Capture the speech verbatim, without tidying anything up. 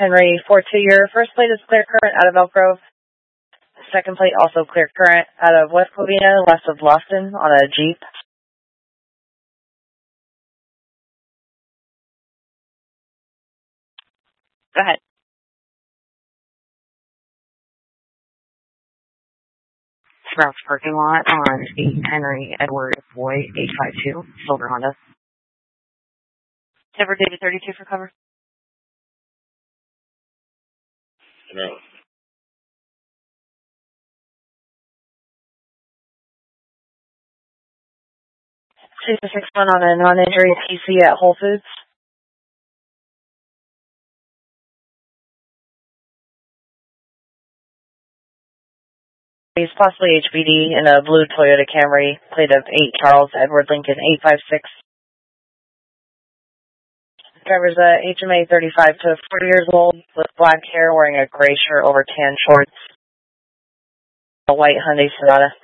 Henry four two, your first plate is clear current out of Elk Grove. Second plate also clear current out of West Covina, west of Lofton on a Jeep. Go ahead. Sprouts parking lot on eight Henry Edward Boy eight five two, silver Honda. Edward David thirty-two for cover. No. two six one on a non-injury P C at Whole Foods. He's possibly H B D in a blue Toyota Camry, plate of eight Charles Edward Lincoln eight five six. Driver's a H M A thirty-five to forty years old with black hair, wearing a gray shirt over tan shorts. A white Hyundai Sonata.